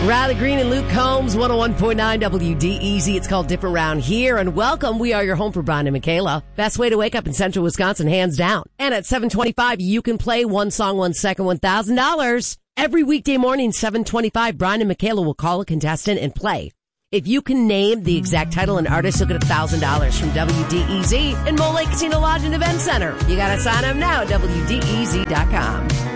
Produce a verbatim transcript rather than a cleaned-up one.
Riley Green and Luke Combs, one oh one point nine W D E Z. It's called Different Round Here. And welcome. We are your home for Brian and Michaela. Best way to wake up in central Wisconsin, hands down. And at seven twenty-five, you can play one song, one second, one thousand dollars. Every weekday morning, seven twenty-five, Brian and Michaela will call a contestant and play. If you can name the exact title and artist, you'll get one thousand dollars from W D E Z and Mole Lake Casino Lodge and Event Center. You got to sign up now at W D E Z dot com.